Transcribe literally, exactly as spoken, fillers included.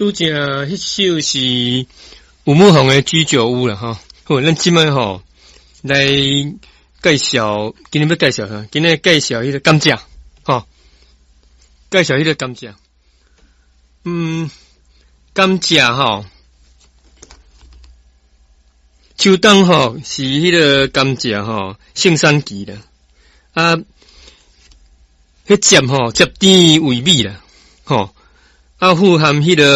拄则迄首是吴木宏的《居酒屋》啦吼。好，咱即摆吼来介绍，今日要介绍啥？今日介绍迄个甘蔗，吼，介绍迄个甘蔗。嗯，甘蔗吼，秋冬吼是迄个甘蔗吼盛产期啦，啊，迄汁吼汁甜味美啦，吼，啊富含迄个。